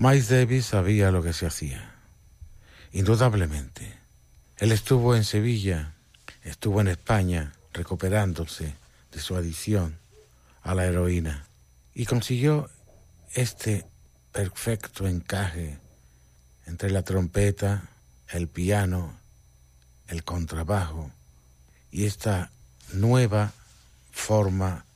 Miles Davis sabía lo que se hacía, indudablemente. Él estuvo en Sevilla, estuvo en España recuperándose de su adicción a la heroína y consiguió este perfecto encaje entre la trompeta, el piano, el contrabajo y esta nueva forma